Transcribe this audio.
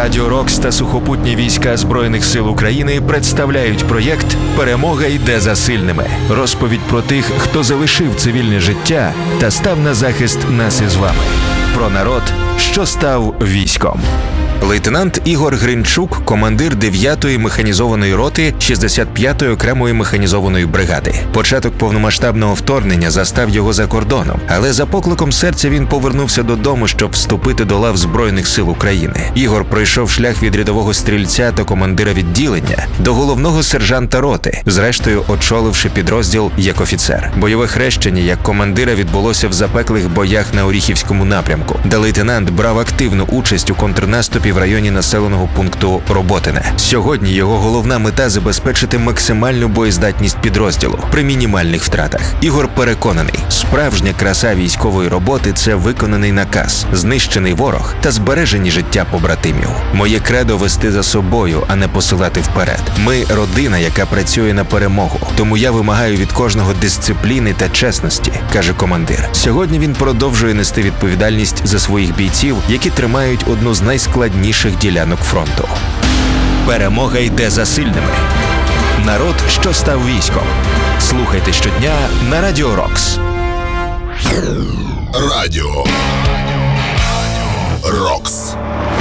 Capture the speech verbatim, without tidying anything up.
Радіо Рокс та сухопутні війська Збройних сил України представляють проєкт «Перемога йде за сильними». Розповідь про тих, хто залишив цивільне життя та став на захист нас із вами. Про народ, що став військом. Лейтенант Ігор Гринчук – командир дев'ятої механізованої роти шістдесят п'ятої окремої механізованої бригади. Початок повномасштабного вторгнення застав його за кордоном, але за покликом серця він повернувся додому, щоб вступити до лав Збройних сил України. Ігор пройшов шлях від рядового стрільця та командира відділення до головного сержанта роти, зрештою очоливши підрозділ як офіцер. Бойове хрещення як командира відбулося в запеклих боях на Оріхівському напрямку, де лейтенант брав активну участь у контрнаступі в районі населеного пункту Роботине. Сьогодні його головна мета – забезпечити максимальну боєздатність підрозділу при мінімальних втратах. Ігор переконаний, справжня краса військової роботи – це виконаний наказ, знищений ворог та збережені життя побратимів. Моє кредо – вести за собою, а не посилати вперед. Ми – родина, яка працює на перемогу. Тому я вимагаю від кожного дисципліни та чесності, каже командир. Сьогодні він продовжує нести відповідальність за своїх бійців, які тримають одну з найскладніших ділянок фронту. Перемога йде за сильними. Народ, що став військом. Слухайте щодня на Радіо Рокс. Радіо Рокс.